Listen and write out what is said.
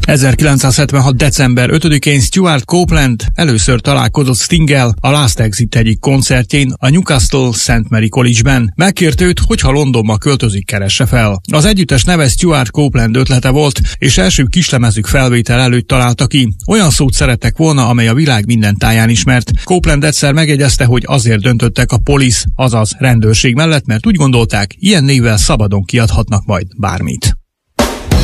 1976. december 5-én Stuart Copeland először találkozott Stinggel a Last Exit egyik koncertjén a Newcastle St. Mary College-ben. Megkért őt, hogyha Londonba költözik, keresse fel. Az együttes neve Stuart Copeland ötlete volt, és első kislemezük felvétel előtt találta ki. Olyan szót szerettek volna, amely a világ minden táján ismert. Copeland egyszer megjegyezte, hogy azért döntöttek a Police, azaz rendőrség mellett, mert úgy gondolták, ilyen névvel szabadon kiadhatnak majd bármit.